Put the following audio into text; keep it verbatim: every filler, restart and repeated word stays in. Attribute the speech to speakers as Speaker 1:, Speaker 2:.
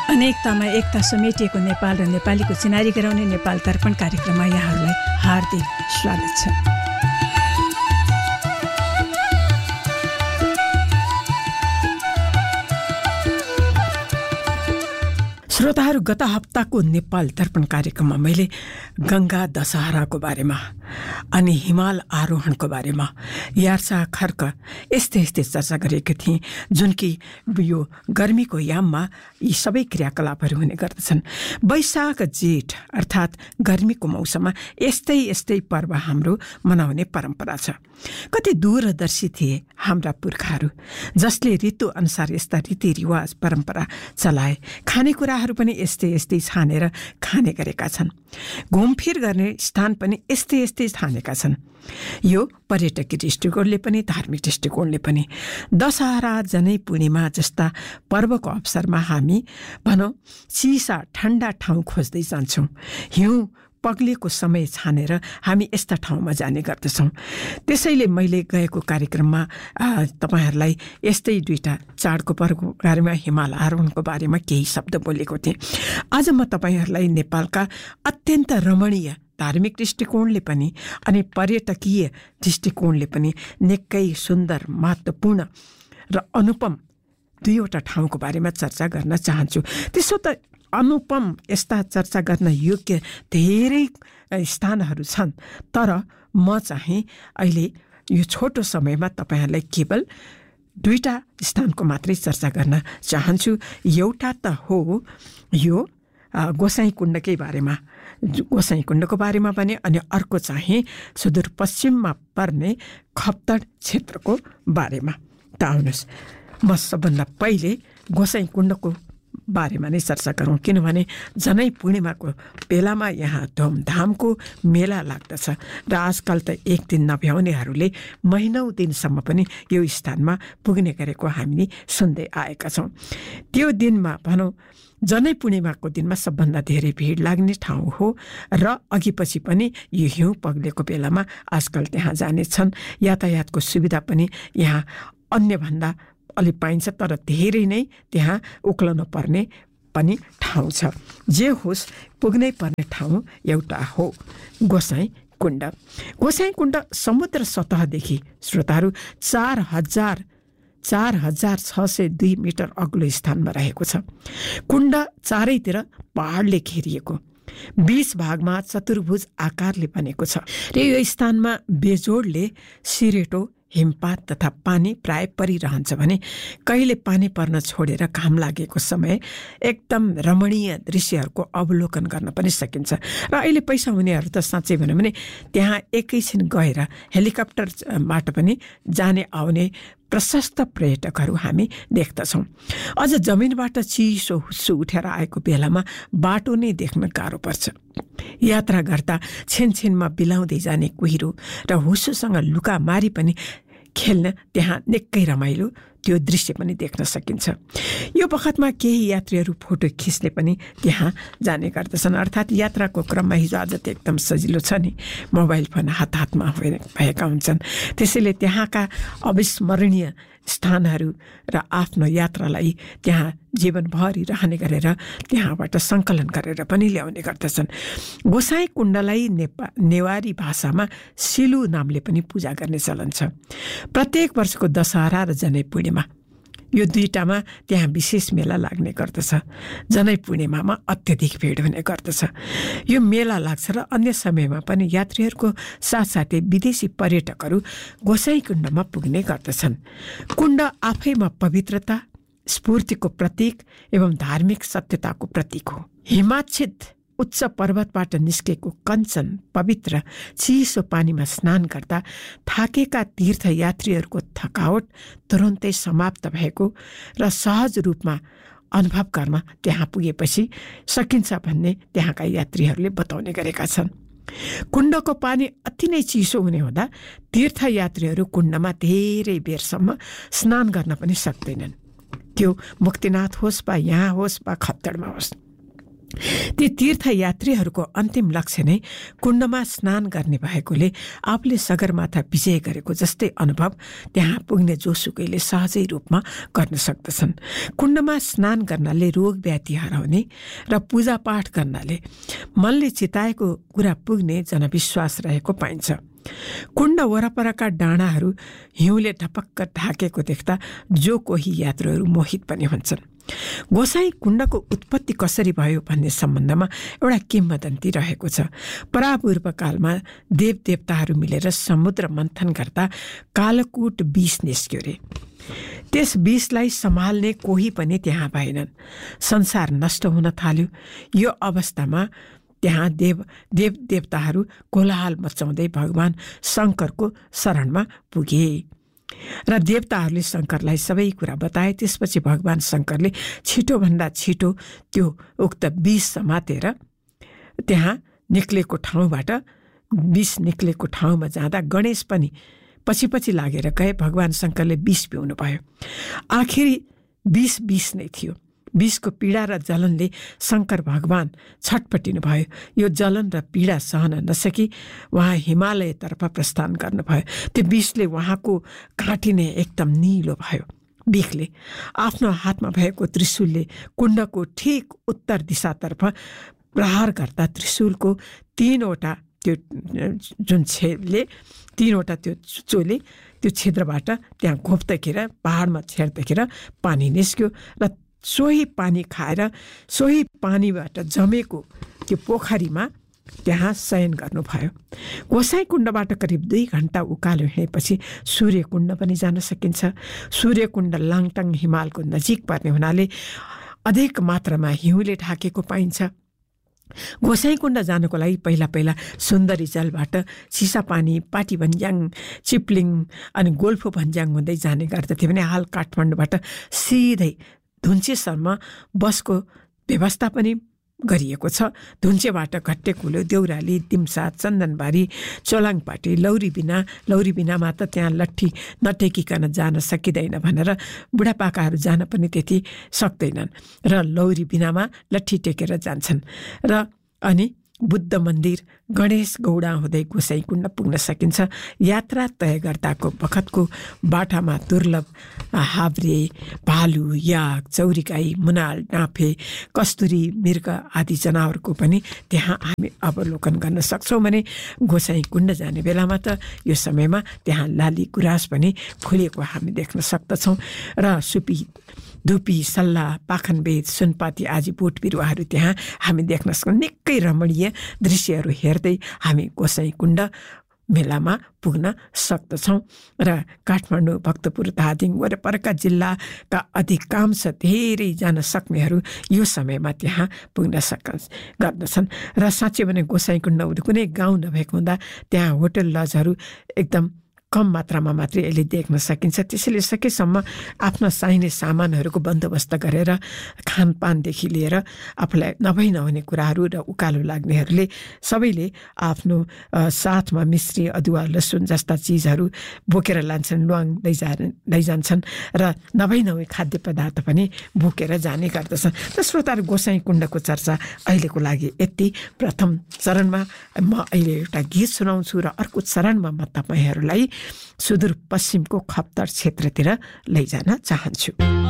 Speaker 1: अनेकतामा एकता समेटिएको नेपाल र नेपालीको चिनारी गराउने नेपाल दर्पण कार्यक्रममा यहाँहरूलाई हार्दिक स्वागत छ। श्रोताहरू, गत हप्ताको नेपाल दर्पण कार्यक्रममा मैले गङ्गा दशहराको बारेमा अनि हिमाल आरोहणको बारेमा यार्सा खर्क यस्तै यस्तै चर्चा गरेको थिएँ, जुन कि यो गर्मीको याममा यी सबै क्रियाकलापहरू हुने गर्दछन्। वैशाख जेठ अर्थात् गर्मीको मौसममा यस्तै यस्तै पर्व हाम्रो मनाउने परम्परा छ। कति दूरदर्शी थिए हाम्रा पुर्खाहरू, जसले ऋतुअनुसार यस्ता रीतिरिवाज परम्परा चलाए। खानेकुराहरू पनि यस्तै यस्तै छानेर खाने गरेका छन्। घुमफिर गर्ने स्थान पनि यस्तै यस्तै छानेका छन्। यो पर्यटकीय दृष्टिकोणले पनि धार्मिक दृष्टिकोणले पनि। दशहरा, जनै पूर्णिमा जस्ता पर्वको अवसरमा हामी भनौँ चिसा ठन्डा ठाउँ खोज्दै जान्छौँ। हिउँ पग्लेको समय छानेर हामी यस्ता ठाउँमा जाने गर्दछौँ। त्यसैले मैले गएको कार्यक्रममा तपाईँहरूलाई यस्तै दुईवटा चाडको पर्वको बारेमा, हिमाल आरोहणको बारेमा केही शब्द बोलेको थिएँ। आज म तपाईँहरूलाई नेपालका अत्यन्त रमणीय धार्मिक दृष्टिकोणले पनि अनि पर्यटकीय दृष्टिकोणले पनि निकै सुन्दर, महत्त्वपूर्ण र अनुपम दुईवटा ठाउँको बारेमा चर्चा गर्न चाहन्छु। त्यसो त अनुपम यस्ता चर्चा गर्न योग्य धेरै स्थानहरू छन्, तर म चाहिँ अहिले यो छोटो समयमा तपाईँहरूलाई केवल दुईवटा स्थानको मात्रै चर्चा गर्न चाहन्छु। एउटा त हो यो गोसाइँकुण्डकै बारेमा, गोसाइँकुण्डको बारेमा पनि, अनि अर्को चाहिँ सुदूरपश्चिममा पर्ने खप्तड क्षेत्रको बारेमा। त आउनुहोस्, म सबभन्दा पहिले गोसाइँकुण्डको बारेमा नै चर्चा गरौँ, किनभने जनै पूर्णिमाको बेलामा यहाँ धुमधामको मेला लाग्दछ र आजकल त एक दिन नभ्याउनेहरूले महिनौ दिनसम्म पनि यो स्थानमा पुग्ने गरेको हामी सुन्दै आएका छौँ। त्यो दिनमा भनौँ जनै पूर्णिमाको दिनमा सबभन्दा धेरै भिड लाग्ने ठाउँ हो र अघि पछि पनि यो हिउँ पग्लेको बेलामा आजकल त्यहाँ जानेछन्। यातायातको सुविधा पनि यहाँ अन्यभन्दा अलि पाइन्छ, तर धेरै नै त्यहाँ उक्लन पर्ने पनि ठाउँ छ। जे होस्, पुग्नै पर्ने ठाउँ एउटा हो गोसाइँकुण्ड। गोसाइँकुण्ड समुद्र सतहदेखि श्रोताहरू चार हजार चार हजार छ सय दुई मिटर अग्लो स्थानमा रहेको छ। कुण्ड चारैतिर पहाडले घेरिएको, बीच भागमा चतुर्भुज आकारले बनेको छ र यो स्थानमा बेजोडले सिरेटो, हिमपात तथा पानी प्राय परिरहन्छ भने कहिले पानी पर्न छोडेर घाम लागेको समय एकदम रमणीय दृश्यहरूको अवलोकन गर्न पनि सकिन्छ। र अहिले पैसा हुनेहरू त साँच्चै भनौँ भने त्यहाँ एकैछिन गएर हेलिकप्टरबाट पनि जाने आउने प्रशस्त पर्यटकहरू हामी देख्दछौँ। अझ जमिनबाट चिसो हुस्सो उठेर आएको बेलामा बाटो नै देख्न गाह्रो पर्छ। यात्रा गर्दा छिनछिनमा बिलाउँदै जाने कुहिरो र हुस्सोसँग लुकामारी पनि खेल्न त्यहाँ निकै रमाइलो त्यो दृश्य पनि देख्न सकिन्छ। यो बखतमा केही यात्रीहरू फोटो खिच्ने पनि त्यहाँ जाने गर्दछन्। अर्थात् यात्राको क्रममा हिजो आज त एकदम सजिलो छ नि, मोबाइल फोन हात हातमा भएका हुन्छन्। त्यसैले त्यहाँका अविस्मरणीय स्थानहरू र आफ्नो यात्रालाई त्यहाँ जीवनभरि रहने गरेर त्यहाँबाट सङ्कलन गरेर पनि ल्याउने गर्दछन्। गोसाइँकुण्डलाई नेपा नेवारी भाषामा सिलु नामले पनि पूजा गर्ने चलन छ। प्रत्येक वर्षको दशहरा र जनै पूर्णिमा यो दुईटामा त्यहाँ विशेष मेला लाग्ने गर्दछ। जनै पूर्णिमामा अत्यधिक भिड हुने गर्दछ। यो मेला लाग्छ र अन्य समयमा पनि यात्रीहरूको साथसाथै विदेशी पर्यटकहरू गोसाइँकुण्डमा पुग्ने गर्दछन्। कुण्ड आफैमा पवित्रता, स्फूर्तिको प्रतीक एवं धार्मिक सत्यताको प्रतीक हो। हिमाच्छिद उच्च पर्वतबाट निस्केको कञ्चन पवित्र चिसो पानीमा स्नान गर्दा थाकेका तीर्थयात्रीहरूको थकावट तुरुन्तै समाप्त भएको र सहज रूपमा अनुभव गर्न त्यहाँ पुगेपछि सकिन्छ भन्ने त्यहाँका यात्रीहरूले बताउने गरेका छन्। कुण्डको पानी अति नै चिसो हुने हुँदा तीर्थयात्रीहरू कुण्डमा धेरै बेरसम्म स्नान गर्न पनि सक्दैनन्। त्यो मुक्तिनाथ होस् वा यहाँ होस् वा खप्तडमा होस्। ती तीर्थयात्रीहरूको अन्तिम लक्ष्य नै कुण्डमा स्नान गर्ने भएकोले आफूले सगरमाथा विजय गरेको जस्तै अनुभव त्यहाँ पुग्ने जोसुकैले सहजै रूपमा गर्न सक्दछन्। कुण्डमा स्नान गर्नाले रोग व्याधि हराउने र पूजापाठ गर्नाले मनले चिताएको कुरा पुग्ने जनविश्वास रहेको पाइन्छ। कुण्ड वरपरका डाँडाहरू हिउँले ढपक्क ढाकेको देख्दा जो कोही यात्रुहरू मोहित पनि हुन्छन्। गोसाई कुण्डको उत्पत्ति कसरी भयो भन्ने सम्बन्धमा एउटा किम्वदन्ती रहेको छ। परापूर्व कालमा देवदेवताहरू मिलेर समुद्र मन्थन गर्दा कालकूट विष निस्क्यो रे। त्यस विषलाई सम्हाल्ने कोही पनि त्यहाँ भएनन्। संसार नष्ट हुन थाल्यो। यो अवस्थामा त्यहाँ देव देव देवताहरू कोलाहल मचाउँदै भगवान शङ्करको शरणमा पुगे र देवताहरूले शङ्करलाई सबै कुरा बताए। त्यसपछि भगवान शङ्करले छिटोभन्दा छिटो त्यो उक्त विष समातेर त्यहाँ निक्लेको ठाउँबाट विष निक्लेको ठाउँमा जाँदा गणेश पनि पछि पछि लागेर गए। भगवान शङ्करले विष पिउनु भयो। आखिरी विष विष नै थियो। विषको पीडा र जलनले शङ्कर भगवान छटपटिनु भयो। यो जलन र पीडा सहन नसकी उहाँ हिमालयतर्फ प्रस्थान गर्नुभयो। त्यो विषले उहाँको काँटी नै एकदम निलो भयो। विषले आफ्नो हातमा भएको त्रिशूलले कुण्डको ठिक उत्तर दिशातर्फ प्रहार गर्दा त्रिशूलको तीनवटा त्यो जुन छेदले तीनवटा त्यो चोले त्यो छिद्रबाट त्यहाँ घोप्दाखेरि पहाडमा छेड्दाखेरि पानी निस्क्यो र सोही पानी खाएर सोही पानीबाट जमेको त्यो पोखरीमा त्यहाँ शयन गर्नुभयो। गोसाई कुण्डबाट करिब दुई घण्टा उकालो हिँडेपछि सूर्यकुण्ड पनि जान सकिन्छ। सूर्यकुण्ड लाङटाङ हिमालको नजिक पर्ने हुनाले अधिक मात्रामा हिउँले ढाकेको पाइन्छ। गोसाईकुण्ड जानको लागि पहिला पहिला सुन्दरी जलबाट चिसापानी, पाटी भन्ज्याङ, चिप्लिङ अनि गोल्फो भन्ज्याङ हुँदै जाने गर्दथे भने हाल काठमाडौँबाट सिधै धुन्चेसम्म बसको व्यवस्था पनि गरिएको छ। धुन्चेबाट घट्टेकुलो, देउराली, दिम्सा, चन्दनबारी, चोलाङपाटी, लौरी बिना लौरी बिनामा त त्यहाँ लट्ठी नटेकिकन जान सकिँदैन भनेर बुढापाकाहरू जान पनि त्यति सक्दैनन् र लौरी बिनामा लट्ठी टेकेर जान्छन्। र अनि बुद्ध मन्दिर, गणेश गौडा हुँदै गोसाईकुण्ड पुग्न सकिन्छ। यात्रा तय गर्दाको बखतको बाटामा दुर्लभ हाब्रे, भालु, याक, चौरीगाई, मुनाल, डाँफे, कस्तुरी, मृग आदि जनावरको पनि त्यहाँ हामी अवलोकन गर्न सक्छौँ भने गोसाईकुण्ड जाने बेलामा त यो समयमा त्यहाँ लाली गुराँस पनि फुलेको हामी देख्न सक्दछौँ र सुपी, धुपी, सल्ला, पाखनबेद, सुनपाती आदि बोट बिरुवाहरू त्यहाँ हामी देख्न सक्छौँ। निकै रमणीय दृश्यहरू हेर्दै हामी गोसाईकुण्ड मेलामा पुग्न सक्दछौँ र काठमाडौँ, भक्तपुर, धादिङ वरपरका जिल्लाका अधिकांश धेरै जान सक्नेहरू यो समयमा त्यहाँ पुग्न सक गर्दछन्। र साँच्चै भने गोसाईकुण्ड कुनै गाउँ नभएको हुँदा त्यहाँ होटल लजहरू एकदम कम मात्रामा मात्रै यसले देख्न सकिन्छ। त्यसैले सकेसम्म आफ्ना चाहिने सामानहरूको बन्दोबस्त गरेर खानपानदेखि लिएर आफूलाई नभई नहुने कुराहरू र उकालो लाग्नेहरूले सबैले आफ्नो साथमा मिश्री, अदुवा, लसुन जस्ता चिजहरू बोकेर लान्छन्, ल्वाङ लैजा लैजान्छन् र नभई नहुने खाद्य पदार्थ पनि बोकेर जाने गर्दछन्। र श्रोताहरू, गोसाईकुण्डको चर्चा अहिलेको लागि यति। प्रथम चरणमा म अहिले एउटा गीत सुनाउँछु र अर्को चरणमा म तपाईँहरूलाई सुदूर पश्चिमको खप्तर क्षेत्रतिर लैजान चाहन्छु।